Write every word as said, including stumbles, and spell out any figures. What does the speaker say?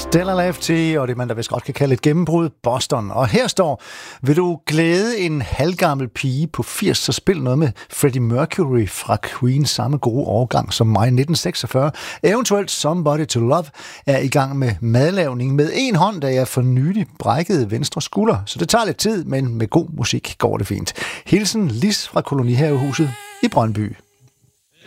Stella Lafferty, og det man der vist godt kan kalde et gennembrud, Boston. Og her står, vil du glæde en halvgammel pige på firs, så spil noget med Freddie Mercury fra Queen, samme gode årgang som mig, nitten seksogfyrre. Eventuelt Somebody to Love er i gang med madlavning med en hånd, da jeg for nylig brækkede venstre skulder. Så det tager lidt tid, men med god musik går det fint. Hilsen Lis fra Kolonihavehuset i Brøndby.